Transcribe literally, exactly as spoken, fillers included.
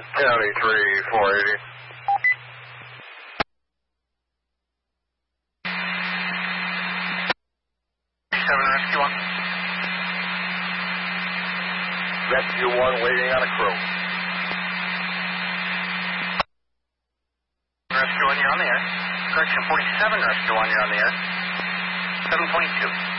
County three, four eighty. seven, Rescue one. Rescue one waiting on a crew. Rescue one, you're on the air. Correction forty-seven, Rescue one, you're on the air. seven twenty-two.